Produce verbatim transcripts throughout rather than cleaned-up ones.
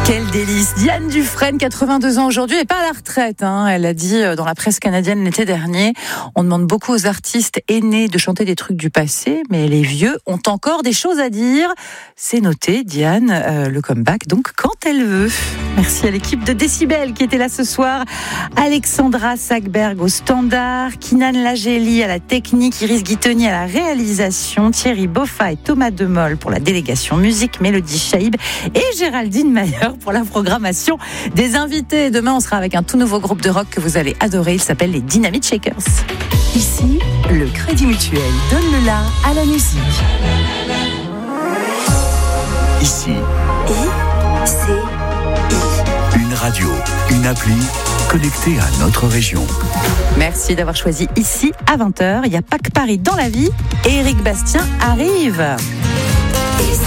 Quel délice. Diane Dufresne, quatre-vingt-deux ans aujourd'hui, et pas à la retraite. Hein. Elle a dit dans la presse canadienne l'été dernier, on demande beaucoup aux artistes aînés de chanter des trucs du passé, mais les vieux ont encore des choses à dire. C'est noté, Diane, euh, le comeback, donc quand elle veut. Merci à l'équipe de Décibel qui était là ce soir. Alexandra Sackberg au standard, Kinan Lageli à la technique, Iris Guitoni à la réalisation, Thierry Boffa et Thomas Demol pour la délégation musique, mélodie, Shaib et Géraldine Mayer pour la programmation des invités. Demain, on sera avec un tout nouveau groupe de rock que vous allez adorer. Il s'appelle les Dynamite Shakers. Ici, le Crédit Mutuel donne le la à la musique. Ici, I, C, I. une radio, une appli connectée à notre région. Merci d'avoir choisi Ici à vingt heures. Il n'y a pas que Paris dans la vie. Et Éric Bastien arrive. Ici.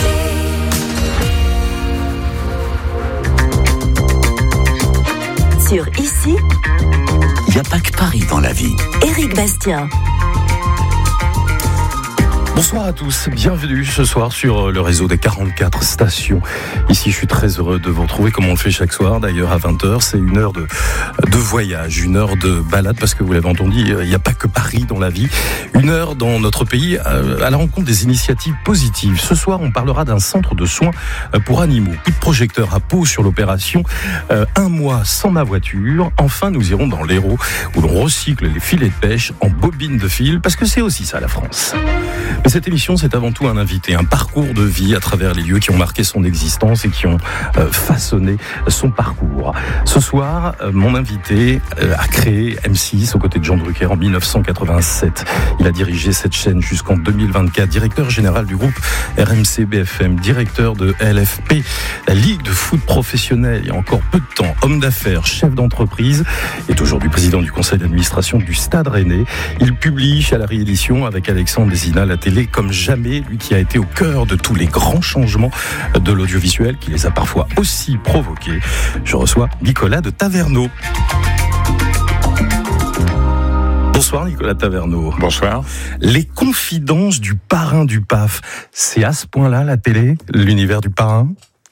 Sur Ici, Il n'y a pas que Paris dans la vie. Éric Bastien. Bonsoir à tous, bienvenue ce soir sur le réseau des quarante-quatre stations. Ici, je suis très heureux de vous retrouver comme on le fait chaque soir. D'ailleurs, à vingt heures, c'est une heure de, de voyage, une heure de balade, parce que vous l'avez entendu, il n'y a pas que Paris dans la vie. Une heure dans notre pays à la rencontre des initiatives positives. Ce soir, on parlera d'un centre de soins pour animaux. Coup de projecteur à Pau sur l'opération euh, Un mois sans ma voiture. Enfin, nous irons dans l'Hérault où l'on recycle les filets de pêche en bobines de fil, parce que c'est aussi ça la France. Mais cette émission, c'est avant tout un invité, un parcours de vie à travers les lieux qui ont marqué son existence et qui ont euh, façonné son parcours. Ce soir, euh, mon invité euh, a créé M six aux côtés de Jean Drucker en dix-neuf cent quatre-vingt-sept. Il a dirigé cette chaîne jusqu'en deux mille vingt-quatre, directeur général du groupe R M C B F M, directeur de L F P, la Ligue de foot professionnelle, il y a encore peu de temps, homme d'affaires, chef d'entreprise, est aujourd'hui président du conseil d'administration du Stade Rennais. Il publie chez la réédition avec Alexandre Dézina la télé comme jamais, lui qui a été au cœur de tous les grands changements de l'audiovisuel, qui les a parfois aussi provoqués. Je reçois Nicolas de Taverneau. Bonsoir Nicolas Taverneau. Bonsoir. Les confidences du parrain du P A F, c'est à ce point-là la télé, l'univers du parrain ?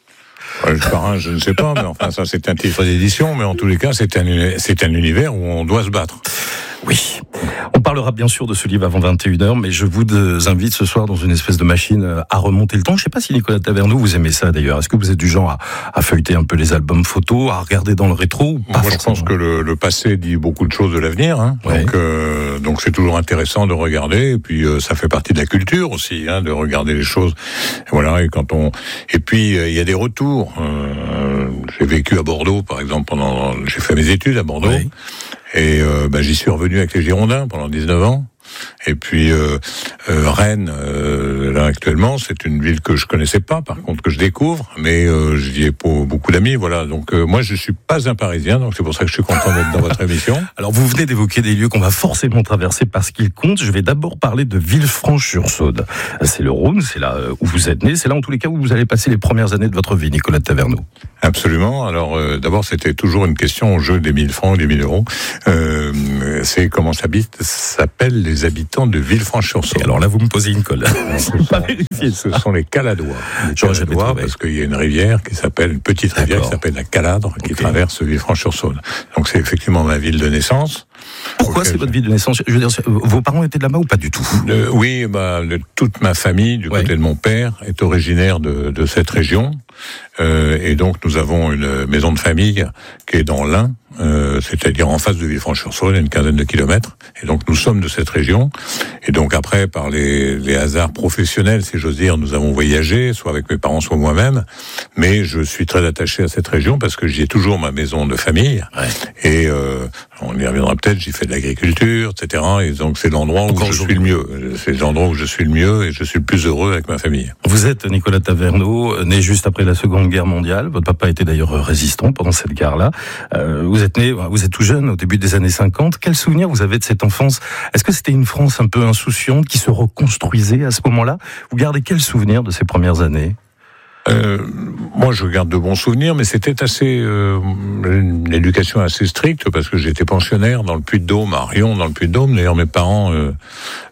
Euh, le parrain, je ne sais pas, mais enfin ça c'est un titre d'édition, mais en tous les cas c'est un, c'est un univers où on doit se battre. Oui, on parlera bien sûr de ce livre avant vingt et une heures, mais je vous invite ce soir dans une espèce de machine à remonter le temps. Je ne sais pas si Nicolas Taverneau, vous aimez ça d'ailleurs. Est-ce que vous êtes du genre à, à feuilleter un peu les albums photos, à regarder dans le rétro ou pas? Moi je pense que le, le passé dit beaucoup de choses de l'avenir, hein. Ouais. donc, euh, donc c'est toujours intéressant de regarder, et puis euh, ça fait partie de la culture aussi, hein, de regarder les choses. Et voilà, et quand on, et puis il euh, y a des retours. Euh, j'ai vécu à Bordeaux par exemple pendant, j'ai fait mes études à Bordeaux. Oui. Et euh, ben, j'y suis revenu avec les Girondins pendant dix-neuf ans. Et puis euh, euh, Rennes, euh, là actuellement, c'est une ville que je connaissais pas, par contre que je découvre, mais euh, j'y ai pour beaucoup d'amis, voilà. Donc euh, moi je suis pas un Parisien, donc c'est pour ça que je suis content d'être dans votre émission. Alors vous venez d'évoquer des lieux qu'on va forcément traverser parce qu'ils comptent. Je vais d'abord parler de Villefranche-sur-Saône. C'est le Rhône, c'est là où vous êtes né, c'est là en tous les cas où vous allez passer les premières années de votre vie, Nicolas Taverneau. Absolument. Alors euh, d'abord c'était toujours une question au jeu des mille francs, des mille euros. Euh, c'est comment s'appellent les habitants de Villefranche-sur-Saône. Alors là, vous me posez une colle. Ce, sont, ce sont les Caladois. Les Caladois, parce qu'il y a une rivière qui s'appelle, une petite rivière D'accord. qui s'appelle la Caladre, qui okay. traverse Villefranche-sur-Saône. Donc c'est effectivement ma ville de naissance. Pourquoi c'est votre ville de naissance? Je veux dire, vos parents étaient de là-bas ou pas du tout? euh, Oui, bah, de, toute ma famille, du ouais. côté de mon père, est originaire de, de cette région. Euh, et donc nous avons une maison de famille qui est dans l'Ain, euh, c'est-à-dire en face de Villefranche-sur-Saône, à une quinzaine de kilomètres. Et donc nous sommes de cette région. Et donc après, par les, les hasards professionnels, si j'ose dire, nous avons voyagé, soit avec mes parents, soit moi-même. Mais je suis très attaché à cette région parce que j'y ai toujours ma maison de famille. Ouais. Et euh, on y reviendra peut-être. J'y fais de l'agriculture, et cetera. Et donc c'est l'endroit où Encore je suis le mieux. C'est l'endroit où je suis le mieux et je suis le plus heureux avec ma famille. Vous êtes Nicolas Taverneau, né juste après la Seconde Guerre mondiale. Votre papa était d'ailleurs résistant pendant cette guerre-là. Euh, vous êtes né, vous êtes tout jeune, au début des années cinquante. Quel souvenir vous avez de cette enfance? Est-ce que c'était une France un peu insouciante qui se reconstruisait à ce moment-là? Vous gardez quel souvenir de ces premières années? Euh, moi, je garde de bons souvenirs, mais c'était assez euh, une éducation assez stricte parce que j'étais pensionnaire dans le Puy-de-Dôme, à Rion, dans le Puy-de-Dôme. D'ailleurs, mes parents euh,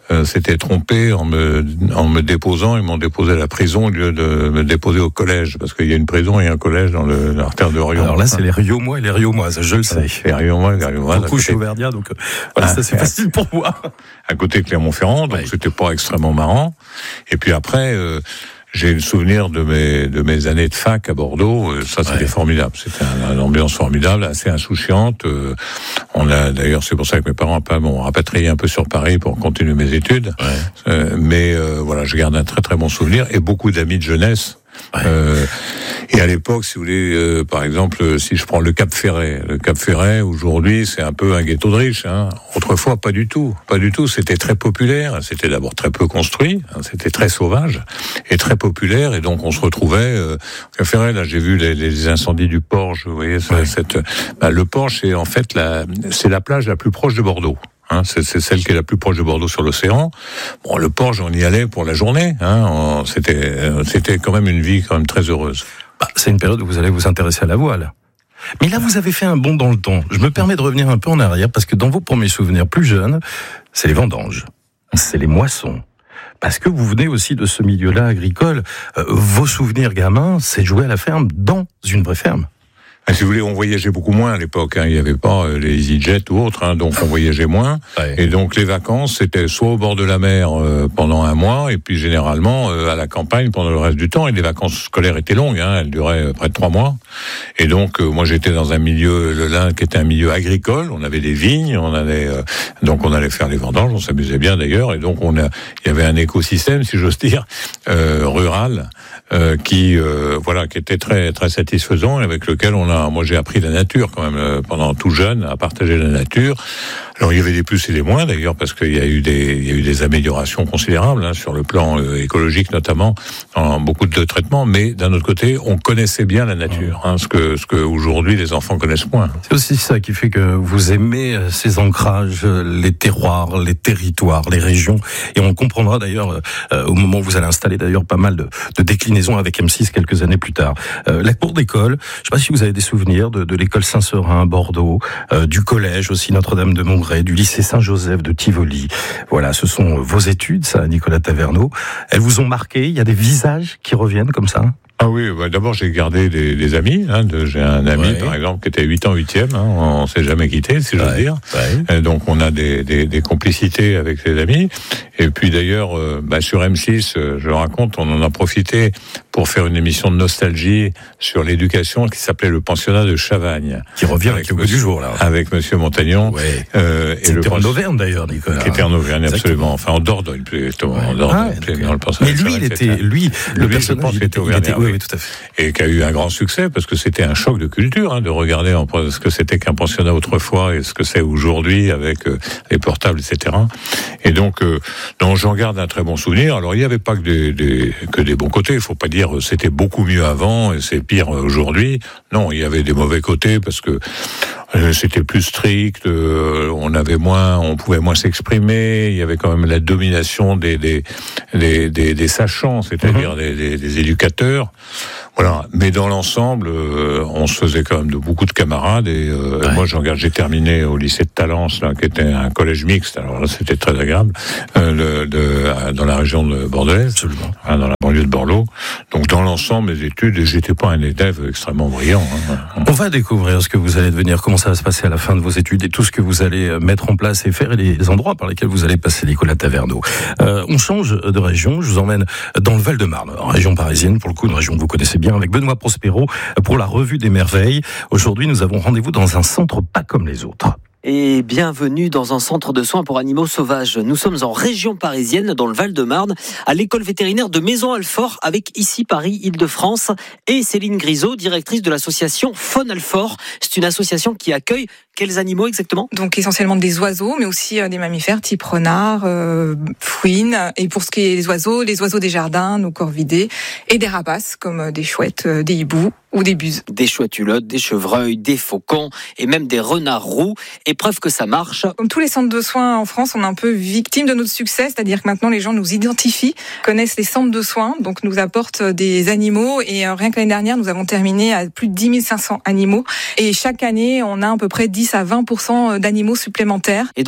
euh, s'étaient trompés en me, en me déposant. Ils m'ont déposé à la prison au lieu de me déposer au collège, parce qu'il y a une prison et un collège dans le, l'artère de Riom. Alors là, c'est les Riomois et les Riomoises, je le sais. Les Riomois et les Riomoises. Beaucoup chez Auvergnat, donc voilà, ah, ça c'est facile pour moi. À côté de Clermont-Ferrand, donc ouais. C'était pas extrêmement marrant. Et puis après, euh, j'ai le souvenir de mes de mes années de fac à Bordeaux. Ça, c'était ouais. formidable. C'était un, une ambiance formidable, assez insouciante. Euh, on a d'ailleurs, c'est pour ça que mes parents m'ont rapatrié un peu sur Paris pour continuer mes études. Ouais. Euh, mais euh, voilà, je garde un très très bon souvenir et beaucoup d'amis de jeunesse. Ouais. Euh, et à l'époque, si vous voulez, euh, par exemple, si je prends le Cap Ferret, le Cap Ferret, aujourd'hui, c'est un peu un ghetto de riches. Hein. Autrefois, pas du tout, pas du tout. C'était très populaire. C'était d'abord très peu construit. Hein. C'était très sauvage et très populaire. Et donc, on se retrouvait. Euh, Cap Ferret, là, j'ai vu les, les incendies du Porge. Vous voyez, ouais. cette, bah, le Porge, c'est en fait la, c'est la plage la plus proche de Bordeaux. Hein, c'est, c'est celle qui est la plus proche de Bordeaux sur l'océan. Bon, le Porge, on y allait pour la journée. Hein, on, c'était, c'était quand même une vie quand même très heureuse. Bah, c'est une période où vous allez vous intéresser à la voile. Mais là, vous avez fait un bond dans le temps. Je me permets de revenir un peu en arrière parce que dans vos premiers souvenirs plus jeunes, c'est les vendanges, c'est les moissons. Parce que vous venez aussi de ce milieu-là agricole. Euh, vos souvenirs gamins, c'est de jouer à la ferme dans une vraie ferme. Si vous voulez, on voyageait beaucoup moins à l'époque. Hein. Il n'y avait pas les EasyJet ou autres, hein, donc on voyageait moins. Ouais. Et donc les vacances, c'était soit au bord de la mer euh, pendant un mois, et puis généralement euh, à la campagne pendant le reste du temps. Et les vacances scolaires étaient longues, hein, elles duraient euh, près de trois mois. Et donc euh, moi j'étais dans un milieu, le Lin, qui était un milieu agricole. On avait des vignes, on allait euh, donc on allait faire les vendanges, on s'amusait bien d'ailleurs. Et donc on a, il y avait un écosystème, si j'ose dire, euh, rural, euh, qui euh, voilà, qui était très très satisfaisant, avec lequel on a moi, j'ai appris la nature quand même euh, pendant tout jeune, à partager la nature. Alors, il y avait des plus et des moins d'ailleurs, parce qu'il y a eu des, il y a eu des améliorations considérables hein, sur le plan euh, écologique notamment, en beaucoup de traitements. Mais d'un autre côté, on connaissait bien la nature, hein, ce que ce que aujourd'hui les enfants connaissent moins. C'est aussi ça qui fait que vous aimez ces ancrages, les terroirs, les territoires, les régions. Et on comprendra d'ailleurs euh, au moment où vous allez installer d'ailleurs pas mal de, de déclinaisons avec M six quelques années plus tard. Euh, la cour d'école, je ne sais pas si vous avez des souvenirs de, de l'école Saint-Seurin, Bordeaux, euh, du collège aussi Notre-Dame-de-Montgré, du lycée Saint-Joseph de Tivoli. Voilà, ce sont vos études, ça, Nicolas Taverneau. Elles vous ont marqué, il y a des visages qui reviennent comme ça? Ah oui, bah d'abord j'ai gardé des, des amis. Hein, de, j'ai un ami ouais. par exemple qui était huit ans huitième. Hein, on s'est jamais quitté, si j'ose ouais. dire. Ouais. Et donc on a des, des, des complicités avec ses amis. Et puis d'ailleurs, euh, bah, sur M six, euh, je le raconte, on en a profité pour faire une émission de nostalgie sur l'éducation qui s'appelait le pensionnat de Chavagne, qui revient avec, avec le goût du jour là. Avec Monsieur Montagnon. Ouais. Euh, et le en Auvergne d'ailleurs, Nicolas. Qui était en Auvergne, absolument. Enfin en Dordogne, plutôt. Ouais. En Dordogne, ah, dans le pensionnat. Mais lui, il était, lui, le personnage, il était auvergnat. Oui, oui, tout à fait. Et qui a eu un grand succès parce que c'était un choc de culture hein, de regarder en, ce que c'était qu'un pensionnat autrefois et ce que c'est aujourd'hui avec euh, les portables, et cetera. Et donc, euh, donc j'en garde un très bon souvenir. Alors il n'y avait pas que des, des que des bons côtés. Il faut pas dire c'était beaucoup mieux avant et c'est pire aujourd'hui. Non, il y avait des mauvais côtés parce que euh, c'était plus strict. Euh, on avait moins, on pouvait moins s'exprimer. Il y avait quand même la domination des des des, des, des sachants, c'est-à-dire mmh. des, des, des éducateurs. Voilà, mais dans l'ensemble, euh, on se faisait quand même de beaucoup de camarades et euh, ouais. moi, j'en garde, j'ai terminé au lycée de Talence, là, qui était un collège mixte. Alors là, c'était très agréable, euh, de, de, dans la région de Bordelaise, absolument, hein, dans la banlieue de Bordeaux. Donc, dans l'ensemble, mes études, j'étais pas un élève extrêmement brillant. Hein. On va découvrir ce que vous allez devenir, comment ça va se passer à la fin de vos études et tout ce que vous allez mettre en place et faire et les endroits par lesquels vous allez passer, Nicolas Taverneau. Euh, on change de région. Je vous emmène dans le Val-de-Marne, région parisienne, pour le coup, une région que vous connaissez bien, avec Benoît Prospero pour la Revue des Merveilles. Aujourd'hui, nous avons rendez-vous dans un centre pas comme les autres. Et bienvenue dans un centre de soins pour animaux sauvages. Nous sommes en région parisienne, dans le Val-de-Marne, à l'école vétérinaire de Maison-Alfort, avec ici Paris, Île-de-France, et Céline Grisot, directrice de l'association Faune Alfort. C'est une association qui accueille quels animaux exactement ? Donc essentiellement des oiseaux, mais aussi des mammifères type renard, euh, fouine. Et pour ce qui est des oiseaux, les oiseaux des jardins, nos corvidés, et des rapaces comme des chouettes, des hiboux ou des buses. Des chouettes-ulottes, des chevreuils, des faucons et même des renards roux. Et preuve que ça marche. Comme tous les centres de soins en France, on est un peu victime de notre succès, c'est-à-dire que maintenant les gens nous identifient, connaissent les centres de soins, donc nous apportent des animaux. Et rien que l'année dernière, nous avons terminé à plus de dix mille cinq cents animaux. Et chaque année, on a à peu près dix à vingt pour cent d'animaux supplémentaires. Et donc,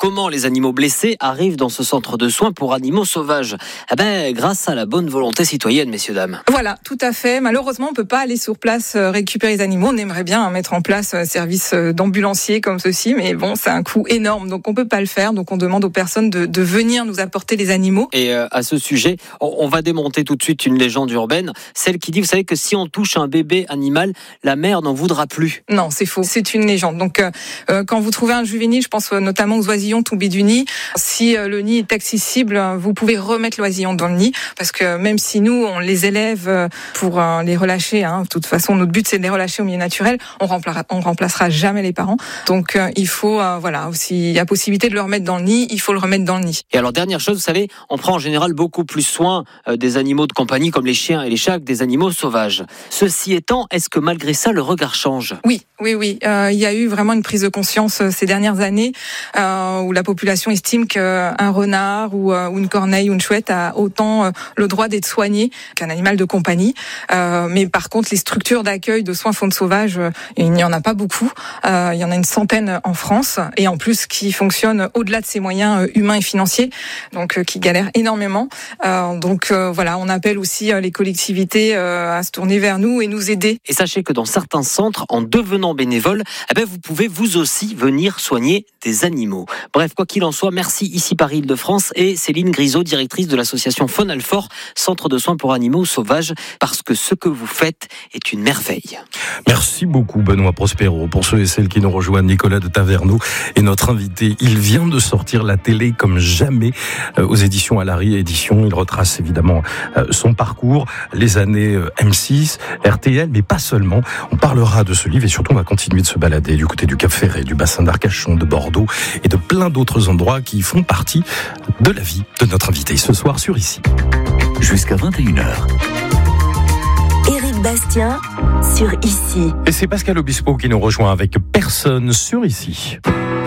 comment les animaux blessés arrivent dans ce centre de soins pour animaux sauvages. Eh ben, grâce à la bonne volonté citoyenne, messieurs, dames. Voilà, tout à fait. Malheureusement, on peut pas aller sur place récupérer les animaux. On aimerait bien mettre en place un service d'ambulancier comme ceci, mais bon, c'est un coût énorme, donc on peut pas le faire. Donc on demande aux personnes de, de venir nous apporter les animaux. Et euh, à ce sujet, on, on va démonter tout de suite une légende urbaine, celle qui dit, vous savez que si on touche un bébé animal, la mère n'en voudra plus. Non, c'est faux. C'est une légende. Donc euh, quand vous trouvez un juvénile, je pense notamment aux oisillons tombés du nid, si euh, le nid est accessible, vous pouvez remettre l'oisillon dans le nid, parce que même si nous on les élève pour euh, les relâcher, hein, de toute façon notre but c'est de les relâcher au milieu naturel, on remplacera, on remplacera jamais les parents. Donc euh, il faut euh, voilà, s'il y a possibilité de le remettre dans le nid, il faut le remettre dans le nid. Et alors dernière chose, vous savez, on prend en général beaucoup plus soin euh, des animaux de compagnie comme les chiens et les chats que des animaux sauvages. Ceci étant, est-ce que malgré ça le regard change ? Oui, oui, oui. Euh, il y a eu vraiment une prise de conscience euh, ces dernières années euh, où la population estime qu'un renard ou, euh, ou une corneille ou une chouette a autant euh, le droit d'être soigné qu'un animal de compagnie. Euh, mais par contre, les structures d'accueil de soins faune sauvage, euh, il n'y en a pas beaucoup. Euh, il y en a une centaine en France et en plus qui fonctionnent au-delà de ses moyens euh, humains et financiers, donc euh, qui galèrent énormément. Euh, donc euh, voilà, on appelle aussi euh, les collectivités euh, à se tourner vers nous et nous aider. Et sachez que dans certains centres, en devenant bénévole, eh ben vous pouvez vous aussi venir soigner des animaux. Bref, quoi qu'il en soit, merci ici par Île-de-France et Céline Grisot, directrice de l'association Faune Alfort, centre de soins pour animaux sauvages, parce que ce que vous faites est une merveille. Merci beaucoup Benoît Prospero. Pour ceux et celles qui nous rejoignent, Nicolas de Taverneau est notre invité. Il vient de sortir La télé comme jamais euh, aux éditions Alary Éditions. Il retrace évidemment euh, son parcours, les années euh, M six, R T L, mais pas seulement. On parlera de ce livre et surtout on va continuer de se balader du côté du Cap Ferret, du bassin d'Arcachon, de Bordeaux et de plein d'autres endroits qui font partie de la vie de notre invité ce soir sur Ici. Jusqu'à vingt et une heures. Éric Bastien sur Ici. Et c'est Pascal Obispo qui nous rejoint avec Personne sur Ici.